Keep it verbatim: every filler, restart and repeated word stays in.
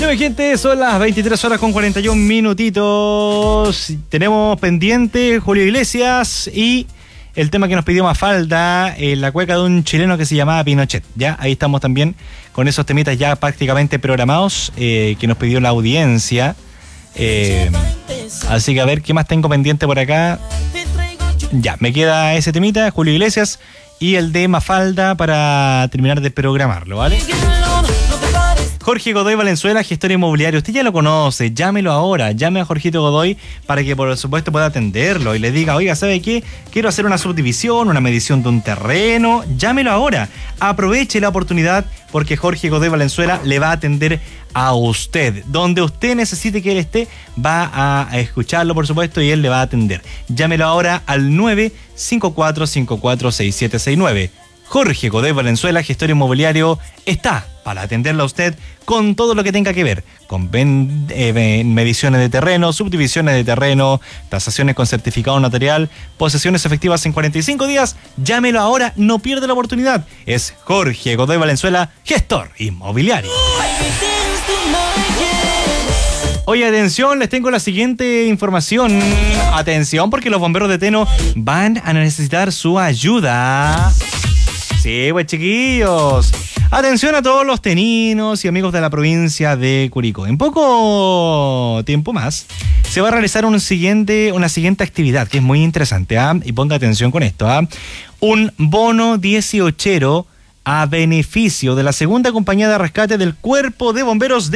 Bueno, mi gente, son las veintitrés horas con cuarenta y un minutitos. Tenemos pendiente Julio Iglesias y el tema que nos pidió Mafalda, eh, la cueca de un chileno que se llamaba Pinochet. Ya, ahí estamos también con esos temitas ya prácticamente programados eh, que nos pidió la audiencia. Eh, así que a ver, ¿qué más tengo pendiente por acá? Ya, me queda ese temita, Julio Iglesias, y el de Mafalda para terminar de programarlo, ¿vale? Jorge Godoy Valenzuela, gestor inmobiliario. Usted ya lo conoce, llámelo ahora, llame a Jorgito Godoy para que por supuesto pueda atenderlo y le diga, oiga, ¿sabe qué? Quiero hacer una subdivisión, una medición de un terreno. Llámelo ahora, aproveche la oportunidad porque Jorge Godoy Valenzuela le va a atender a usted. Donde usted necesite que él esté, va a escucharlo por supuesto y él le va a atender. Llámelo ahora al nueve cinco cuatro cinco cuatro seis siete seis nueve. Jorge Godoy Valenzuela, gestor inmobiliario, está para atenderlo a usted con todo lo que tenga que ver con ven, eh, mediciones de terreno, subdivisiones de terreno, tasaciones con certificado notarial, posesiones efectivas en cuarenta y cinco días. Llámelo ahora, no pierde la oportunidad. Es Jorge Godoy Valenzuela, gestor inmobiliario. Oye, atención, les tengo la siguiente información. Atención, porque los bomberos de Teno van a necesitar su ayuda. Sí, pues chiquillos. Atención a todos los teninos y amigos de la provincia de Curicó. En poco tiempo más se va a realizar un siguiente, una siguiente actividad que es muy interesante, ¿ah? Y ponga atención con esto, ¿ah? Un bono dieciochero a beneficio de la segunda compañía de rescate del Cuerpo de Bomberos de